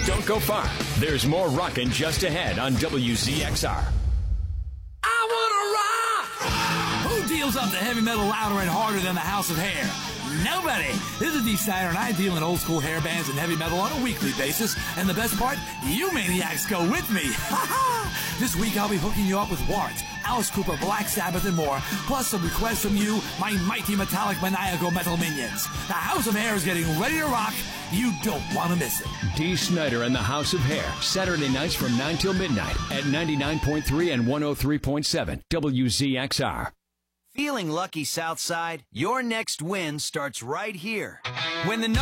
Don't go far. There's more rockin' just ahead on WZXR. I wanna rock! Who deals up the heavy metal louder and harder than the House of Hair? Nobody! This is Dee Snider, and I deal in old school hair bands and heavy metal on a weekly basis. And the best part, you maniacs go with me! This week I'll be hooking you up with Warrant, Alice Cooper, Black Sabbath, and more, plus some requests from you, my mighty metallic maniacal metal minions. The House of Hair is getting ready to rock. You don't want to miss it. Dee Snider and the House of Hair, Saturday nights from 9 till midnight at 99.3 and 103.7 WZXR. Feeling lucky, Southside? Your next win starts right here. When the